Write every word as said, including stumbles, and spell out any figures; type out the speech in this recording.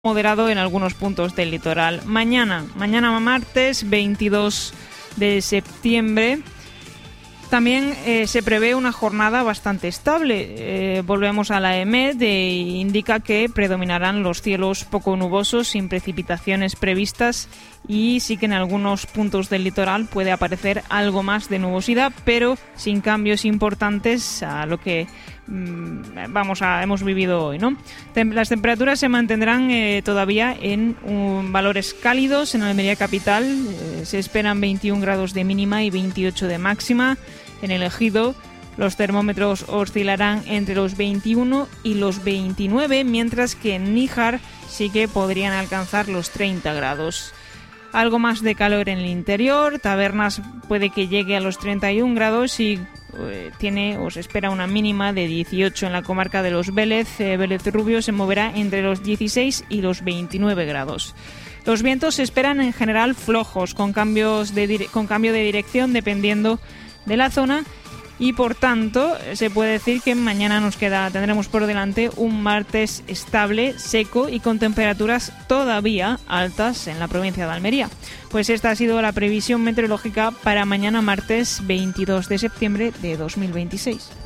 moderado en algunos puntos del litoral. Mañana, mañana martes veintidós de septiembre, también eh, se prevé una jornada bastante estable. Eh, volvemos a la EMET e indica que predominarán los cielos poco nubosos sin precipitaciones previstas y sí que en algunos puntos del litoral puede aparecer algo más de nubosidad, pero sin cambios importantes a lo que mmm, vamos a hemos vivido hoy, ¿no? Tem- las temperaturas se mantendrán eh, todavía en um, valores cálidos. En Almería capital eh, se esperan veintiún grados de mínima y veintiocho de máxima. En el Ejido los termómetros oscilarán entre los veintiuno y los veintinueve, mientras que en Níjar sí que podrían alcanzar los treinta grados. Algo más de calor en el interior. Tabernas puede que llegue a los treinta y un grados y eh, tiene o se espera una mínima de dieciocho. En la comarca de los Vélez, eh, Vélez Rubio se moverá entre los dieciséis y los veintinueve grados. Los vientos se esperan en general flojos, con cambios de dire- con cambio de dirección dependiendo de la zona, y por tanto se puede decir que mañana nos queda tendremos por delante un martes estable, seco y con temperaturas todavía altas en la provincia de Almería. Pues esta ha sido la previsión meteorológica para mañana martes veintidós de septiembre de dos mil veintiséis.